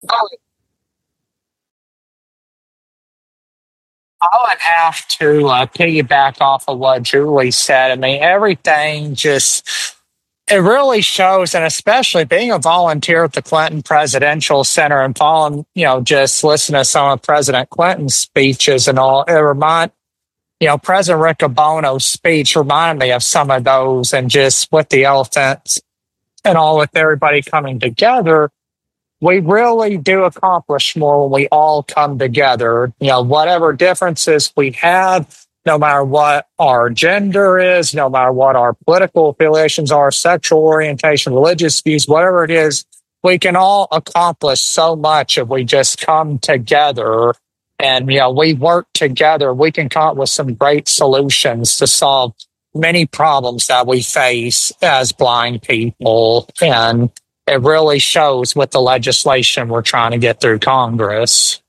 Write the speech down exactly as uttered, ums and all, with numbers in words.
Oh, I would have to uh, piggyback off of what Julie said. I mean, everything just, it really shows, and especially being a volunteer at the Clinton Presidential Center and following, you know, just listening to some of President Clinton's speeches and all, it remind, you know, President Rick Bono's speech reminded me of some of those, and just with the elephants and all, with everybody coming together, we really do accomplish more when we all come together. You know, whatever differences we have, no matter what our gender is, no matter what our political affiliations are, sexual orientation, religious views, whatever it is, we can all accomplish so much if we just come together and, you know, we work together. We can come up with some great solutions to solve many problems that we face as blind people. And it really shows with the legislation we're trying to get through Congress.